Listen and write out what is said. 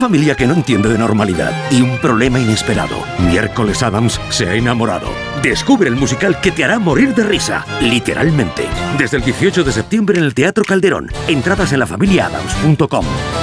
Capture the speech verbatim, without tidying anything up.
Familia que no entiende de normalidad y un problema inesperado. Miércoles Addams se ha enamorado. Descubre el musical que te hará morir de risa, literalmente. Desde el dieciocho de septiembre en el Teatro Calderón. Entradas en la familia addams punto com.